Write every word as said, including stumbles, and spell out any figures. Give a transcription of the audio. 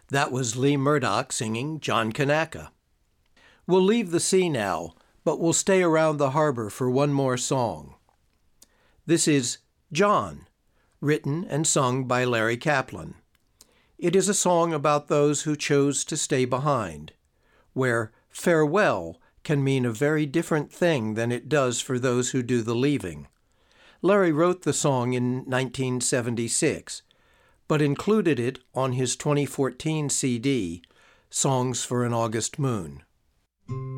That was Lee Murdoch singing John Kanaka. We'll leave the sea now, but we'll stay around the harbor for one more song. This is John, written and sung by Larry Kaplan. It is a song about those who chose to stay behind, where farewell can mean a very different thing than it does for those who do the leaving. Larry wrote the song in nineteen seventy-six, but included it on his twenty fourteen C D, Songs for an August Moon.